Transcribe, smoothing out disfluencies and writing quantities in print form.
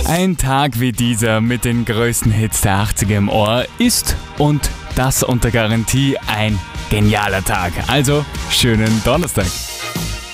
Ein Tag wie dieser mit den größten Hits der 80er im Ohr ist und das unter Garantie ein genialer Tag. Also schönen Donnerstag.